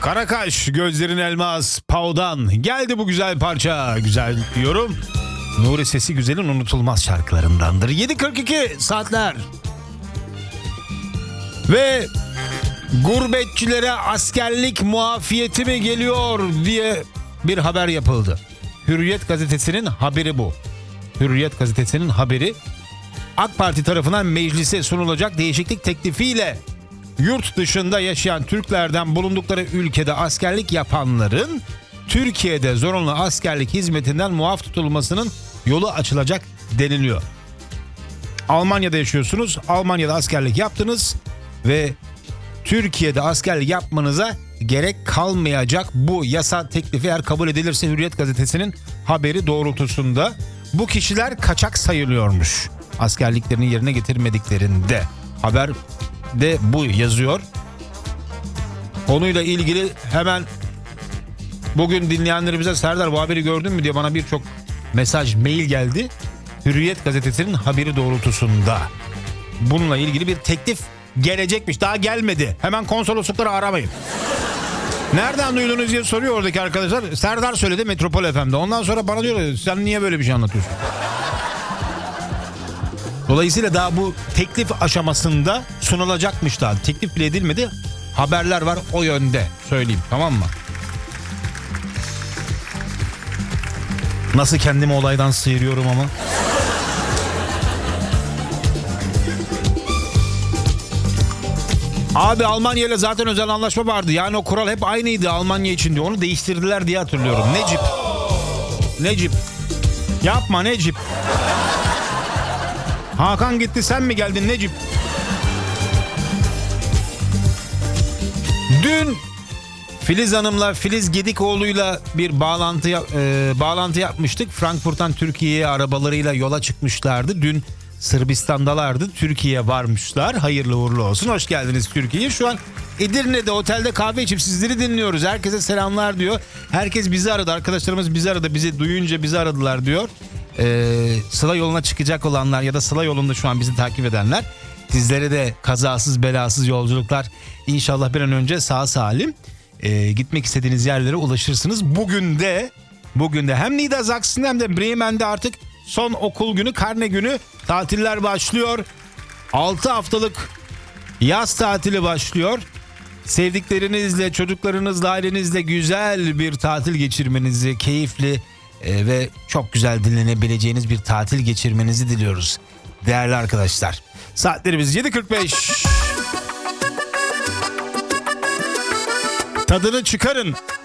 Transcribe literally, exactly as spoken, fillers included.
Karakaş, gözlerin elmas, Pau'dan geldi bu güzel parça. Güzel diyorum. Nuri Sesi Güzel'in unutulmaz şarkılarındandır. yedi kırk iki saatler. Ve gurbetçilere askerlik muafiyeti mi geliyor diye bir haber yapıldı. Hürriyet gazetesinin haberi bu. Hürriyet gazetesinin haberi. AK Parti tarafından meclise sunulacak değişiklik teklifiyle yurt dışında yaşayan Türklerden bulundukları ülkede askerlik yapanların Türkiye'de zorunlu askerlik hizmetinden muaf tutulmasının yolu açılacak deniliyor. Almanya'da yaşıyorsunuz, Almanya'da askerlik yaptınız ve Türkiye'de askerlik yapmanıza gerek kalmayacak bu yasa teklifi eğer kabul edilirse Hürriyet gazetesinin haberi doğrultusunda bu kişiler kaçak sayılıyormuş. Askerliklerini yerine getirmediklerinde haber de bu yazıyor. Konuyla ilgili hemen bugün dinleyenlerimize Serdar bu haberi gördün mü diye bana birçok mesaj, mail geldi. Hürriyet gazetesinin haberi doğrultusunda bununla ilgili bir teklif gelecekmiş. Daha gelmedi. Hemen konsoloslukları aramayın. Nereden duydunuz diye soruyor oradaki arkadaşlar. Serdar söyledi Metropol F M'de. Ondan sonra bana diyor sen niye böyle bir şey anlatıyorsun? Dolayısıyla daha bu teklif aşamasında sunulacakmış daha. Teklif bile edilmedi. Haberler var o yönde. Söyleyeyim, tamam mı? Nasıl kendimi olaydan sıyırıyorum ama. Abi Almanya ile zaten özel anlaşma vardı. Yani o kural hep aynıydı Almanya için diyor. Onu değiştirdiler diye hatırlıyorum. Necip. Necip. Yapma Necip. Hakan gitti sen mi geldin Necip? Dün Filiz Hanım'la Filiz Gedikoğlu'yla bir bağlantı e, bağlantı yapmıştık. Frankfurt'tan Türkiye'ye arabalarıyla yola çıkmışlardı. Dün Sırbistan'dalardı. Türkiye'ye varmışlar. Hayırlı uğurlu olsun. Hoş geldiniz Türkiye'ye. Şu an Edirne'de otelde kahve içip sizleri dinliyoruz. Herkese selamlar diyor. Herkes bizi aradı. Arkadaşlarımız bizi aradı. Bizi duyunca bizi aradılar diyor. Ee, Sıla yoluna çıkacak olanlar ya da Sıla yolunda şu an bizi takip edenler, sizlere de kazasız belasız yolculuklar. İnşallah bir an önce sağ salim e, gitmek istediğiniz yerlere ulaşırsınız. Bugün de bugün de hem Niedersachsen'de hem de Bremen'de artık son okul günü, karne günü, tatiller başlıyor. altı haftalık yaz tatili başlıyor. Sevdiklerinizle, çocuklarınızla, ailenizle güzel bir tatil geçirmenizi, keyifli e, ve çok güzel dinlenebileceğiniz bir tatil geçirmenizi diliyoruz. Değerli arkadaşlar. Saatlerimiz yedi kırk beş. Tadını çıkarın.